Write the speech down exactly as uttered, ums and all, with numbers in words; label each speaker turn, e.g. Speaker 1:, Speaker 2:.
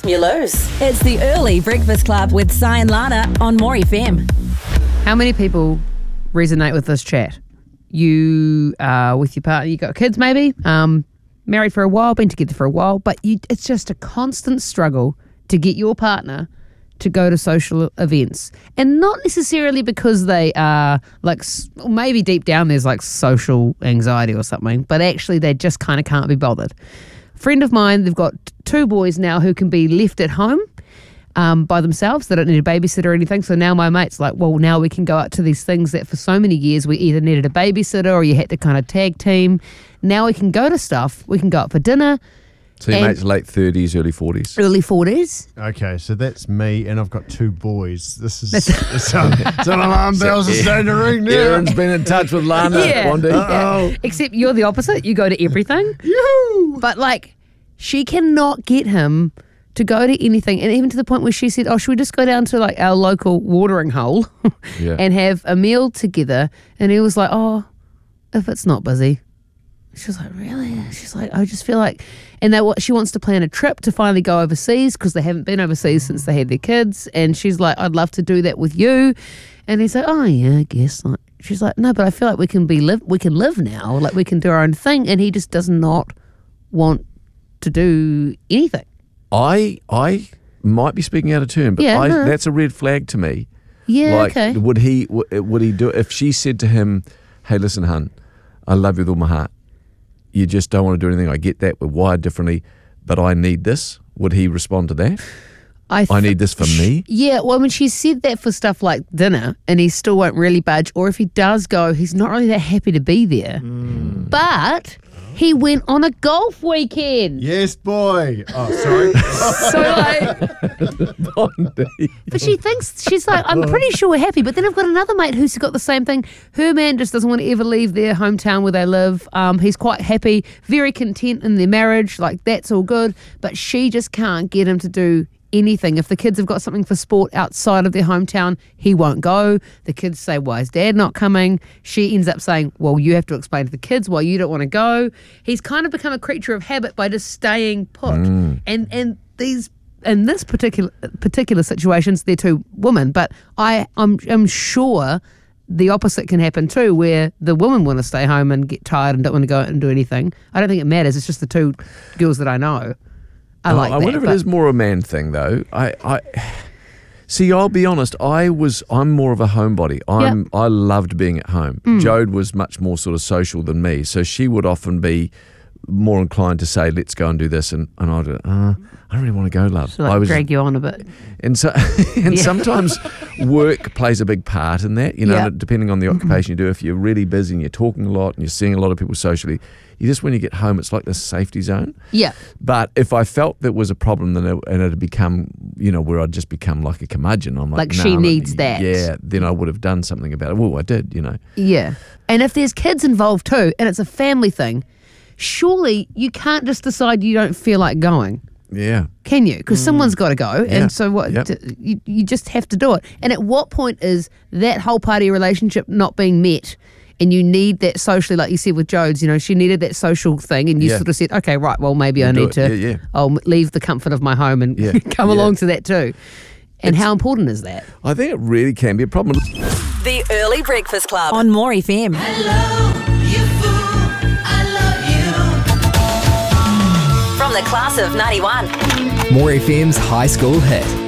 Speaker 1: you lose.
Speaker 2: It's the Early Breakfast Club with Si and Lana on More F M.
Speaker 3: How many people resonate with this chat? You are with your partner, you got kids maybe, um, married for a while, been together for a while, but you, it's just a constant struggle to get your partner to go to social events. And not necessarily because they are like, maybe deep down there's like social anxiety or something, but actually they just kind of can't be bothered. A friend of mine, they've got two boys now who can be left at home um, by themselves. They don't need a babysitter or anything. So now my mate's like, well, now we can go out to these things that for so many years we either needed a babysitter or you had to kind of tag team. Now we can go to stuff. We can go out for dinner.
Speaker 4: So your mate's late thirties, early forties.
Speaker 3: Early forties.
Speaker 5: Okay, so that's me, and I've got two boys. This is some, some alarm bells are starting to ring now.
Speaker 4: Aaron's been in touch with Lana.
Speaker 3: Yeah.
Speaker 4: Bondi.
Speaker 3: Yeah. Except you're the opposite. You go to everything.
Speaker 5: Yoo-hoo!
Speaker 3: But like, she cannot get him to go to anything, and even to the point where she said, "Oh, should we just go down to like our local watering hole
Speaker 4: Yeah.
Speaker 3: and have a meal together?" And he was like, "Oh, if it's not busy." She was like, really? She's like, I just feel like, and they, she wants to plan a trip to finally go overseas because they haven't been overseas since they had their kids. And she's like, I'd love to do that with you. And he's like, oh yeah, I guess. Like, she's like, no, but I feel like we can be live, we can live now, like we can do our own thing. And he just does not want to do anything.
Speaker 4: I I might be speaking out of turn, but
Speaker 3: Yeah,
Speaker 4: I,
Speaker 3: no.
Speaker 4: that's a red flag to me.
Speaker 3: Yeah,
Speaker 4: Like,
Speaker 3: okay.
Speaker 4: would he w- would he do if she said to him, "Hey, listen, hun, I love you with all my heart. You just don't want to do anything. I get that. We're wired differently, but I need this." Would he respond to that?
Speaker 3: I, th-
Speaker 4: I need this for me.
Speaker 3: Yeah, well, I mean, she said that for stuff like dinner, and he still won't really budge. Or if he does go, he's not really that happy to be there.
Speaker 4: Mm.
Speaker 3: But he went on a golf weekend.
Speaker 5: Yes, boy. Oh, sorry.
Speaker 3: So like,
Speaker 4: Bondi.
Speaker 3: but she thinks, she's like, I'm pretty sure we're happy. But then I've got another mate who's got the same thing. Her man just doesn't want to ever leave their hometown where they live. Um, he's quite happy, very content in their marriage. Like, that's all good. But she just can't get him to do anything. If the kids have got something for sport outside of their hometown, he won't go. The kids say, why is dad not coming? She ends up saying, well, you have to explain to the kids why you don't want to go. He's kind of become a creature of habit by just staying put.
Speaker 4: Mm.
Speaker 3: And and these in this particular particular situations, they're two women, but I I'm I'm sure the opposite can happen too, where the women want to stay home and get tired and don't want to go out and do anything. I don't think it matters. It's just the two girls that I know. I
Speaker 4: Oh,
Speaker 3: like
Speaker 4: I
Speaker 3: that,
Speaker 4: wonder if
Speaker 3: but-
Speaker 4: it is more a man thing, though. I, I see. I'll be honest. I was. I'm more of a homebody. I'm.
Speaker 3: Yep.
Speaker 4: I loved being at home.
Speaker 3: Mm.
Speaker 4: Jode was much more sort of social than me, so she would often be more inclined to say, "Let's go and do this," and and I'd. Uh, I don't really want to go, love.
Speaker 3: So like
Speaker 4: I was,
Speaker 3: drag you on a bit.
Speaker 4: and so and
Speaker 3: Yeah.
Speaker 4: sometimes work plays a big part in that. You know,
Speaker 3: Yeah.
Speaker 4: depending on the occupation you do. If you're really busy and you're talking a lot and you're seeing a lot of people socially, you just when you get home, it's like this safety zone.
Speaker 3: Yeah.
Speaker 4: But if I felt there was a problem, then it, and it had become, you know, where I'd just become like a curmudgeon. I'm like,
Speaker 3: Like
Speaker 4: no,
Speaker 3: she
Speaker 4: no,
Speaker 3: needs that.
Speaker 4: Yeah, then I would have done something about it. Well, I did, you know.
Speaker 3: Yeah. And if there's kids involved too, and it's a family thing, surely you can't just decide you don't feel like going.
Speaker 4: Yeah.
Speaker 3: Can you? Because someone's got to go.
Speaker 4: Yeah.
Speaker 3: And so what?
Speaker 4: Yep.
Speaker 3: d- you, you just have to do it. And at what point is that whole part of your relationship not being met? And you need that socially, like you said with Jodes, you know, she needed that social thing. And you
Speaker 4: Yeah.
Speaker 3: sort of said, okay, right, well, maybe
Speaker 4: We'll
Speaker 3: I
Speaker 4: do
Speaker 3: need
Speaker 4: it.
Speaker 3: to,
Speaker 4: Yeah, yeah.
Speaker 3: I'll leave the comfort of my home and
Speaker 4: Yeah.
Speaker 3: come
Speaker 4: Yeah.
Speaker 3: along to that too. And how important is that?
Speaker 4: I think it really can be a problem.
Speaker 1: The Early Breakfast Club
Speaker 2: on More F M.
Speaker 1: from the class of ninety-one.
Speaker 6: More F M's High School Hit.